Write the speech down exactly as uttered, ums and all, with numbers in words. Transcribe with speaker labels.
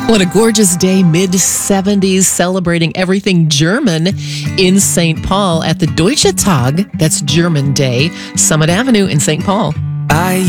Speaker 1: What a gorgeous day, mid seventies, celebrating everything German in Saint Paul at the Deutsche Tag. That's German Day, Summit Avenue in Saint Paul.
Speaker 2: I